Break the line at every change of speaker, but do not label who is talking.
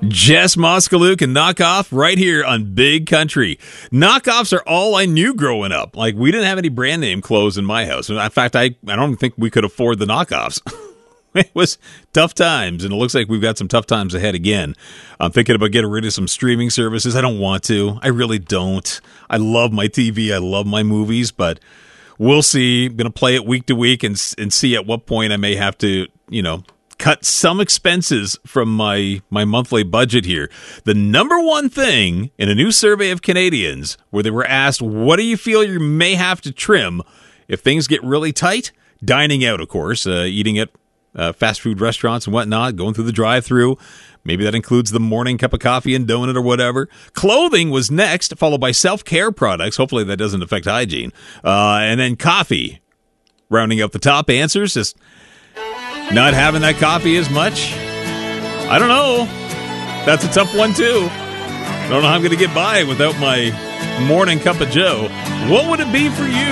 Jess Moskaluk and Knockoff right here on Big Country. Knockoffs are all I knew growing up. Like, we didn't have any brand name clothes in my house. In fact, I don't think we could afford the Knockoffs. It was tough times, and it looks like we've got some tough times ahead again. I'm thinking about getting rid of some streaming services. I don't want to. I really don't. I love my TV. I love my movies, but we'll see. I'm going to play it week to week and see at what point I may have to, cut some expenses from my monthly budget here. The number one thing in a new survey of Canadians, where they were asked, what do you feel you may have to trim if things get really tight? Dining out, of course, eating at fast food restaurants and whatnot, going through the drive-thru. Maybe that includes the morning cup of coffee and donut or whatever. Clothing was next, followed by self-care products. Hopefully that doesn't affect hygiene. And then coffee. Rounding out the top answers, just not having that coffee as much. I don't know. That's a tough one, too. I don't know how I'm going to get by without my morning cup of joe. What would it be for you?